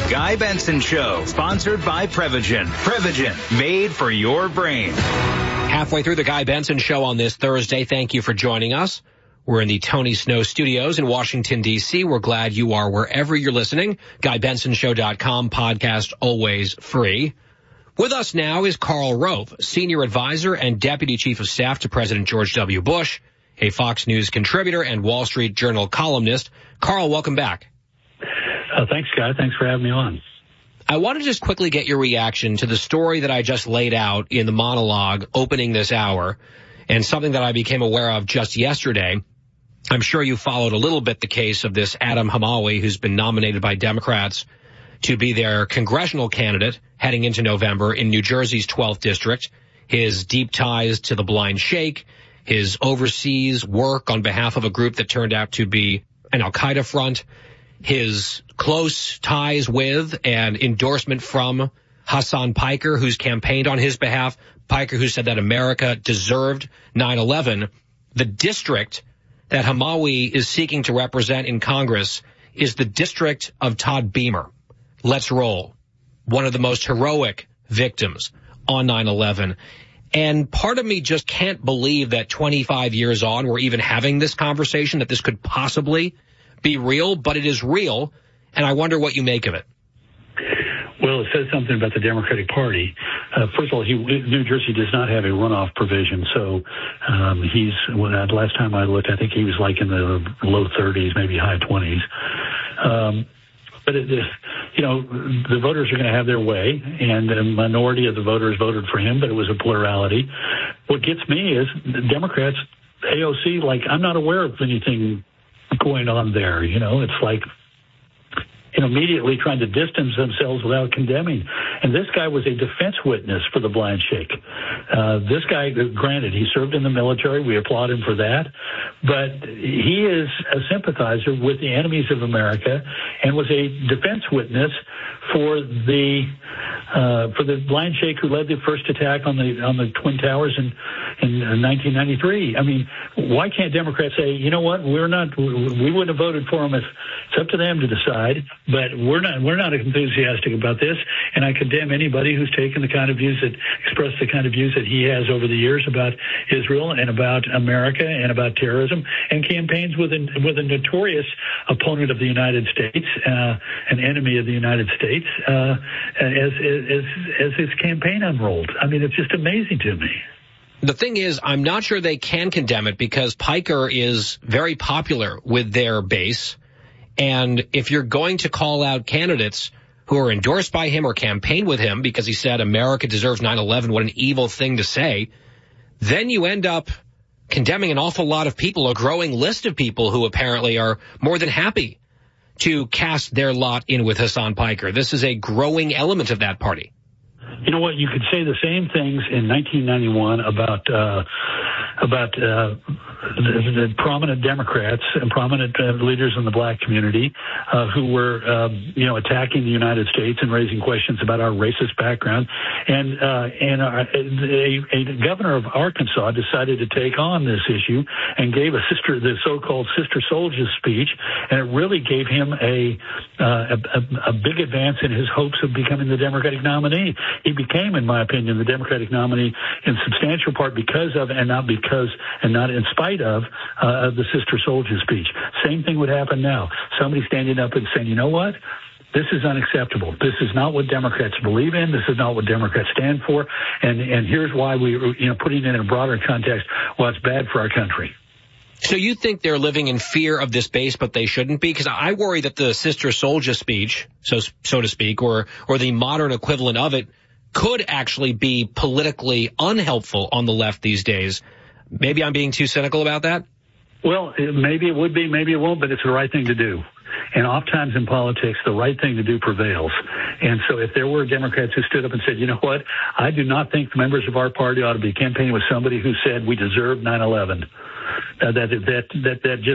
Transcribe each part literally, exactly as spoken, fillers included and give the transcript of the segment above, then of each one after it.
Guy Benson Show, sponsored by Prevagen. Prevagen, made for your brain. Halfway through the Guy Benson Show on this Thursday. Thank you for joining us. We're in the Tony Snow Studios in Washington, D C We're glad you are wherever you're listening. Guy Benson Show dot com, podcast always free. With us now is Karl Rove, Senior Advisor and Deputy Chief of Staff to President George W. Bush, a Fox News contributor and Wall Street Journal columnist. Karl, welcome back. Uh, thanks, Scott. Thanks for having me on. I want to just quickly get your reaction to the story that I just laid out in the monologue opening this hour, and something that I became aware of just yesterday. I'm sure you followed a little bit the case of this Adam Hamawi, who's been nominated by Democrats to be their congressional candidate heading into November in New Jersey's twelfth district. His deep ties to the Blind Sheikh, his overseas work on behalf of a group that turned out to be an al-Qaeda front, his close ties with and endorsement from Hassan Piker, who's campaigned on his behalf, Piker who said that America deserved nine eleven. The district that Hamawi is seeking to represent in Congress is the district of Todd Beamer. Let's roll. One of the most heroic victims on nine eleven. And part of me just can't believe that twenty-five years on, we're even having this conversation, that this could possibly be real, but it is real, and I wonder what you make of it. Well, it says something about the Democratic Party. Uh, first of all, he, New Jersey does not have a runoff provision, so um, he's, when I, last time I looked, I think he was like in the low thirties, maybe high twenties. Um, but, it, you know, the voters are going to have their way, and a minority of the voters voted for him, but it was a plurality. What gets me is the Democrats, A O C, like, I'm not aware of anything going on there. You know, it's like, you know, immediately trying to distance themselves without condemning. And this guy was a defense witness for the Blind Sheikh. Uh, this guy, granted, he served in the military. We applaud him for that. But he is a sympathizer with the enemies of America and was a defense witness for the uh, for the Blind Sheikh who led the first attack on the on the Twin Towers in in nineteen ninety-three. I mean, why can't Democrats say, you know what, we're not, we wouldn't have voted for him if it's up to them to decide, but we're not we're not enthusiastic about this, and I condemn anybody who's taken the kind of views that expressed the kind of views that he has over the years about Israel and about America and about terrorism, and campaigns with a, with a notorious opponent of the United States, uh, an enemy of the United States, uh, as, as as his campaign unrolled. I mean, it's just amazing to me. The thing is, I'm not sure they can condemn it because Piker is very popular with their base. And if you're going to call out candidates who are endorsed by him or campaign with him because he said America deserves nine eleven, what an evil thing to say, then you end up condemning an awful lot of people, a growing list of people who apparently are more than happy to cast their lot in with Hassan Piker. This is a growing element of that party. You know what? You could say the same things in nineteen ninety-one about uh, about uh, the, the prominent Democrats and prominent uh, leaders in the black community uh, who were, uh, you know, attacking the United States and raising questions about our racist background. And uh, and uh, a, a governor of Arkansas decided to take on this issue and gave a sister, the so-called Sister Soldiers speech, and it really gave him a, uh, a a big advance in his hopes of becoming the Democratic nominee. He became, in my opinion, the Democratic nominee in substantial part because of, and not because, and not in spite of, uh, the Sister Soldier speech. Same thing would happen now. Somebody standing up and saying, you know what? This is unacceptable. This is not what Democrats believe in. This is not what Democrats stand for. And, and here's why we, you know, putting it in a broader context, well, it's bad for our country. So you think they're living in fear of this base, but they shouldn't be? Because I worry that the Sister Soldier speech, so so to speak, or or the modern equivalent of it, could actually be politically unhelpful on the left these days. Maybe I'm being too cynical about that? Well, maybe it would be, maybe it won't, but it's the right thing to do. And oftentimes in politics, the right thing to do prevails. And so if there were Democrats who stood up and said, you know what, I do not think members of our party ought to be campaigning with somebody who said we deserve nine eleven. Uh, that that that that just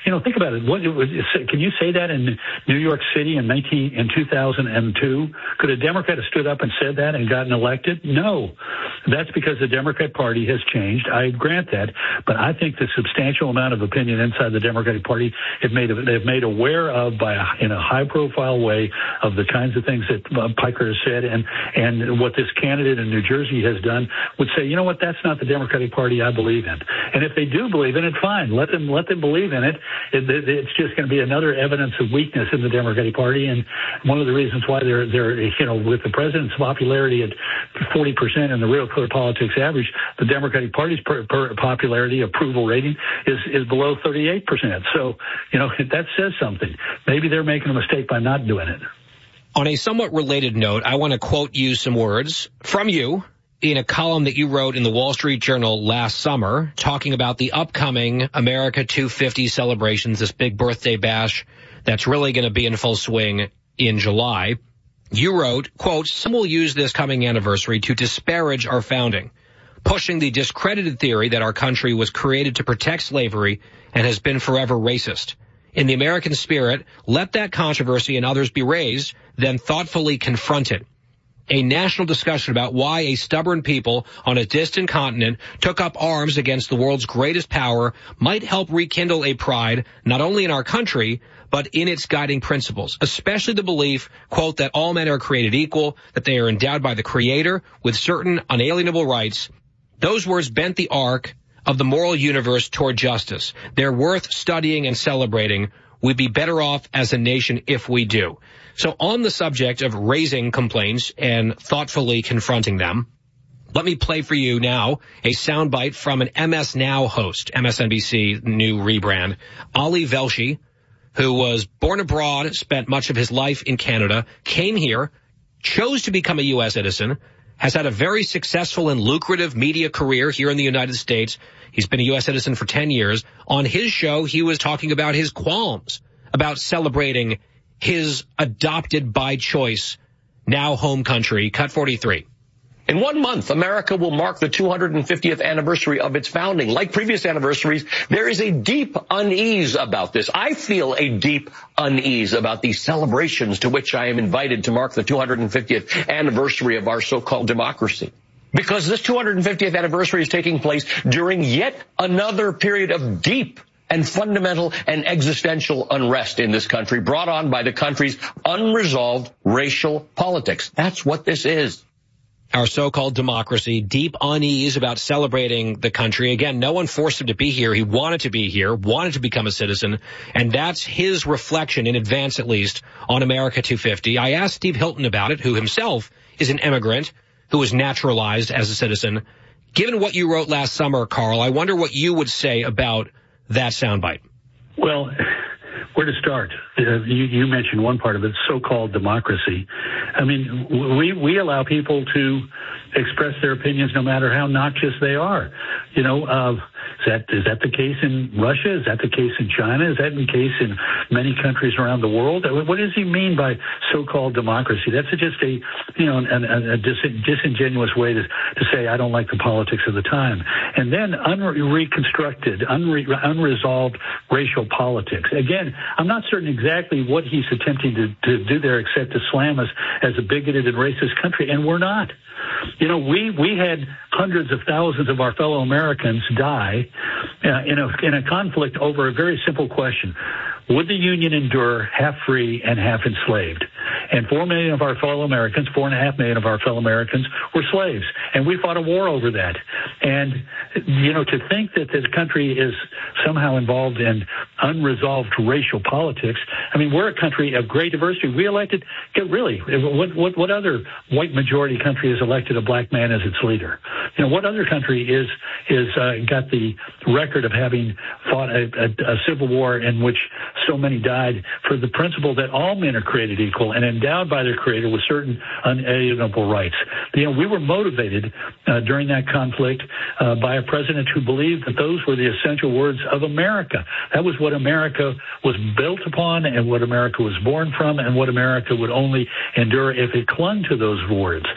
you know, think about it. What, can you say that in New York City in nineteen in two thousand two? Could a Democrat have stood up and said that and gotten elected? No. That's because the Democrat Party has changed. I grant that, but I think the substantial amount of opinion inside the Democratic Party have made they've made aware of by a, in a high-profile way of the kinds of things that uh, Piker has said, and and what this candidate in New Jersey has done would say, you know what, that's not the Democratic Party I believe in. And if they do believe in it, fine. Let them let them believe in it. it, it it's just going to be another evidence of weakness in the Democratic Party, and one of the reasons why they're they're you know with the president's popularity at forty percent and the Real Clear Politics average, the Democratic Party's per, per popularity approval rating is is below thirty-eight percent. So you know that says something. Maybe they're making a mistake by not doing it. On a somewhat related note, I want to quote you some words from you in a column that you wrote in the Wall Street Journal last summer, talking about the upcoming America two fifty celebrations, this big birthday bash that's really going to be in full swing in July. You wrote, quote, "Some will use this coming anniversary to disparage our founding, pushing the discredited theory that our country was created to protect slavery and has been forever racist. In the American spirit, let that controversy and others be raised, then thoughtfully confront it. A national discussion about why a stubborn people on a distant continent took up arms against the world's greatest power might help rekindle a pride not only in our country, but in its guiding principles, especially the belief, quote, that all men are created equal, that they are endowed by the Creator with certain unalienable rights. Those words bent the arc of the moral universe toward justice. They're worth studying and celebrating. We'd be better off as a nation if we do." So on the subject of raising complaints and thoughtfully confronting them, let me play for you now a soundbite from an M S Now host, M S N B C new rebrand, Ali Velshi, who was born abroad, spent much of his life in Canada, came here, chose to become a U S citizen, has had a very successful and lucrative media career here in the United States. He's been a U S citizen for ten years. On his show, he was talking about his qualms about celebrating his adopted by choice, now home country. Cut forty-three. In one month, America will mark the two hundred fiftieth anniversary of its founding. Like previous anniversaries, there is a deep unease about this. I feel a deep unease about these celebrations to which I am invited to mark the two hundred fiftieth anniversary of our so-called democracy. Because this two hundred fiftieth anniversary is taking place during yet another period of deep and fundamental and existential unrest in this country, brought on by the country's unresolved racial politics. That's what this is. Our so-called democracy, deep unease about celebrating the country. Again, no one forced him to be here. He wanted to be here, wanted to become a citizen, and that's his reflection, in advance at least, on America two fifty. I asked Steve Hilton about it, who himself is an immigrant, who was naturalized as a citizen. Given what you wrote last summer, Carl, I wonder what you would say about that soundbite. Well, where to start? Uh, you, you mentioned one part of it, so-called democracy. I mean, we we allow people to express their opinions no matter how noxious they are. You know, uh, is that is that the case in Russia? Is that the case in China? Is that the case in many countries around the world? What does he mean by so-called democracy? That's just a, you know, a, a dis- disingenuous way to, to say I don't like the politics of the time. And then unreconstructed, unre- unresolved racial politics. Again, I'm not certain exactly what he's attempting to, to do there except to slam us as a bigoted and racist country, and we're not. You know, we, we had hundreds of thousands of our fellow Americans die uh, in a in a conflict over a very simple question. Would the Union endure half free and half enslaved? And four million of our fellow Americans, four and a half million of our fellow Americans were slaves. And we fought a war over that. And, you know, to think that this country is somehow involved in unresolved racial politics, I mean, we're a country of great diversity. We elected, really, what, what, what other white majority country has elected a black man as its leader? You know, what other country is, is, uh, got the record of having fought a, a, a civil war in which so many died for the principle that all men are created equal and endowed by their Creator with certain unalienable rights? You know, we were motivated uh, during that conflict uh, by a president who believed that those were the essential words of America. That was what America was built upon and what America was born from and what America would only endure if it clung to those words.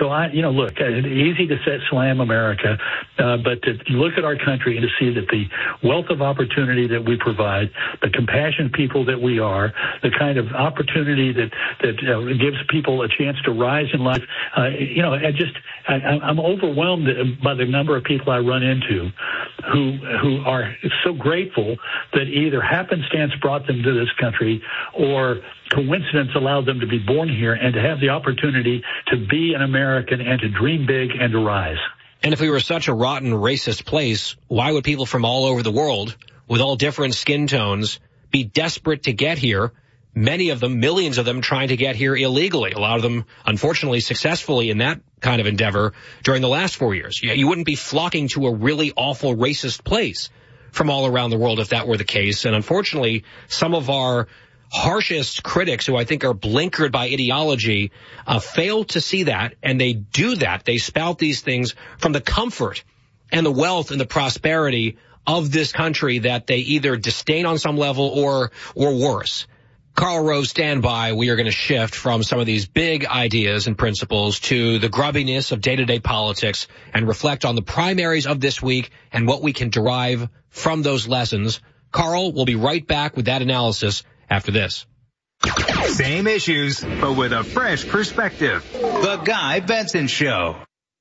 So I, you know, look, it's easy to set slam America, uh, but to look at our country and to see that the wealth of opportunity that we provide, the compassionate people that we are, the kind of opportunity that that uh, gives people a chance to rise in life. Uh, you know, I just I, I'm overwhelmed by the number of people I run into who who are so grateful that either happenstance brought them to this country or coincidence allowed them to be born here and to have the opportunity to be an American and to dream big and to rise. And if we were such a rotten, racist place, why would people from all over the world, with all different skin tones, be desperate to get here? Many of them, millions of them, trying to get here illegally. A lot of them, unfortunately, successfully in that kind of endeavor during the last four years. You wouldn't be flocking to a really awful, racist place from all around the world if that were the case. And unfortunately, some of our harshest critics, who I think are blinkered by ideology, uh, fail to see that, and they do that. They spout these things from the comfort and the wealth and the prosperity of this country that they either disdain on some level or or worse. Karl Rove, stand by. We are going to shift from some of these big ideas and principles to the grubbiness of day-to-day politics and reflect on the primaries of this week and what we can derive from those lessons. Karl will be right back with that analysis after this. Same issues, but with a fresh perspective. The Guy Benson Show.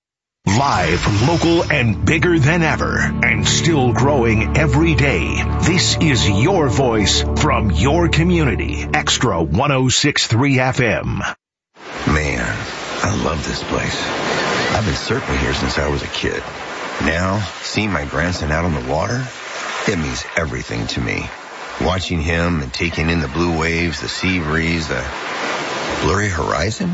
Live, local, and bigger than ever, and still growing every day. This is your voice from your community. Extra one oh six point three F M. Man, I love this place. I've been surfing here since I was a kid. Now, seeing my grandson out on the water, it means everything to me. Watching him and taking in the blue waves, the sea breeze, the blurry horizon.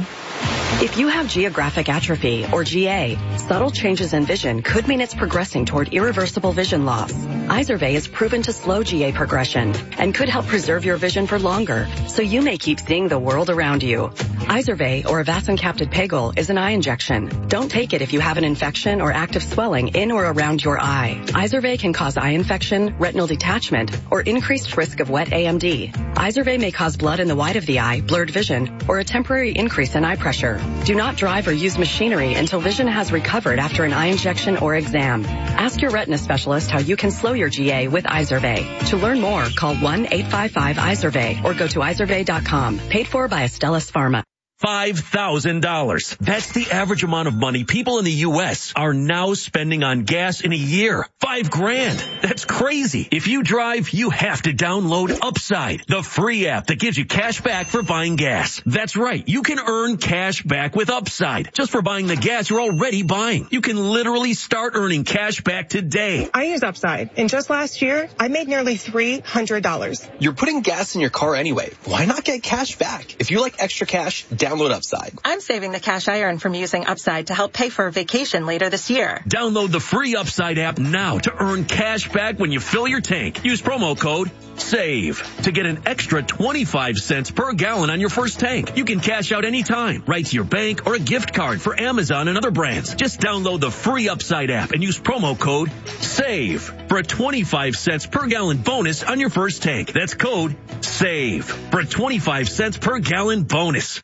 If you have geographic atrophy, or G A, subtle changes in vision could mean it's progressing toward irreversible vision loss. Izervay is proven to slow G A progression and could help preserve your vision for longer, so you may keep seeing the world around you. Izervay, or avacincaptad pegol, is an eye injection. Don't take it if you have an infection or active swelling in or around your eye. Izervay can cause eye infection, retinal detachment, or increased risk of wet A M D. Izervay may cause blood in the white of the eye, blurred vision, or a temporary increase in eye pressure. Do not drive or use machinery until vision has recovered after an eye injection or exam. Ask your retina specialist how you can slow your G A with Izervay. To learn more, call one eight five five Izervay or go to izervay dot com. Paid for by Astellas Pharma. five thousand dollars. That's the average amount of money people in the U S are now spending on gas in a year. Five grand. That's crazy. If you drive, you have to download Upside, the free app that gives you cash back for buying gas. That's right. You can earn cash back with Upside just for buying the gas you're already buying. You can literally start earning cash back today. I use Upside, and just last year, I made nearly three hundred dollars. You're putting gas in your car anyway. Why not get cash back? If you like extra cash, download Upside. I'm saving the cash I earn from using Upside to help pay for a vacation later this year. Download the free Upside app now to earn cash back when you fill your tank. Use promo code SAVE to get an extra twenty-five cents per gallon on your first tank. You can cash out anytime, right to your bank or a gift card for Amazon and other brands. Just download the free Upside app and use promo code SAVE for a twenty-five cents per gallon bonus on your first tank. That's code SAVE for a twenty-five cents per gallon bonus.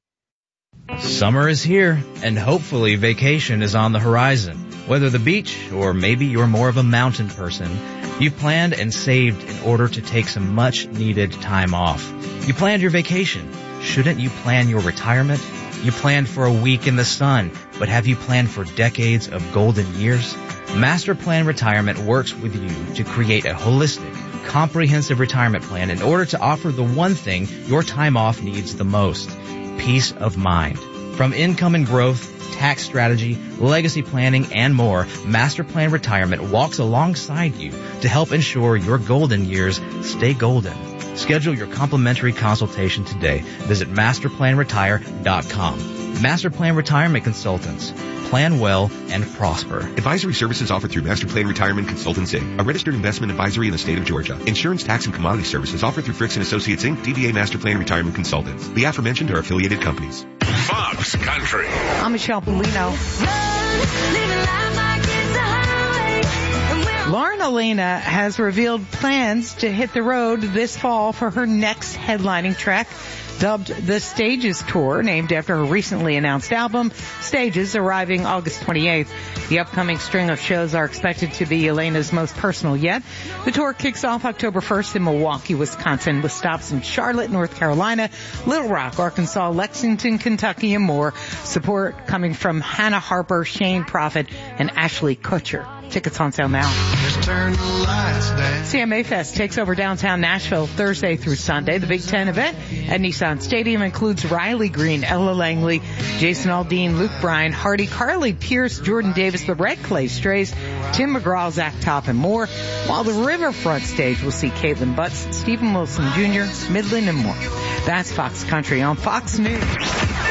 Summer is here, and hopefully vacation is on the horizon. Whether the beach or maybe you're more of a mountain person, you've planned and saved in order to take some much-needed time off. You planned your vacation. Shouldn't you plan your retirement? You planned for a week in the sun, but have you planned for decades of golden years? Master Plan Retirement works with you to create a holistic, comprehensive retirement plan in order to offer the one thing your time off needs the most: peace of mind. From income and growth, tax strategy, legacy planning, and more, Master Plan Retirement walks alongside you to help ensure your golden years stay golden. Schedule your complimentary consultation today. Visit master plan retire dot com. Master Plan Retirement Consultants. Plan well and prosper. Advisory services offered through Master Plan Retirement Consultants, Incorporated, a registered investment advisory in the state of Georgia. Insurance, tax, and commodity services offered through Fricks and Associates, Incorporated, D B A Master Plan Retirement Consultants. The aforementioned are affiliated companies. Fox Country. I'm Michelle Polino. Lauren Elena has revealed plans to hit the road this fall for her next headlining track. Dubbed the Stages Tour, named after her recently announced album, Stages, arriving August twenty-eighth. The upcoming string of shows are expected to be Elena's most personal yet. The tour kicks off October first in Milwaukee, Wisconsin, with stops in Charlotte, North Carolina, Little Rock, Arkansas, Lexington, Kentucky, and more. Support coming from Hannah Harper, Shane Prophet, and Ashley Kutcher. Tickets on sale now. C M A Fest takes over downtown Nashville Thursday through Sunday. The Big Ten event at Nissan Stadium includes Riley Green, Ella Langley, Jason Aldean, Luke Bryan, Hardy, Carly Pierce, Jordan Davis, the Red Clay Strays, Tim McGraw, Zach Top, and more. While the Riverfront stage will see Caitlin Butts, Stephen Wilson Junior, Midland, and more. That's Fox Country on Fox News.